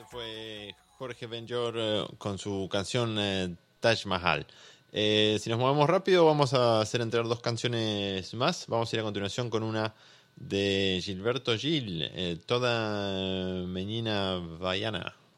fue Jorge Ben-Jor con su canción Taj Mahal. Si nos movemos rápido, vamos a hacer entregar dos canciones más. Vamos a ir a continuación con una de Gilberto Gil, Toda Menina Baiana.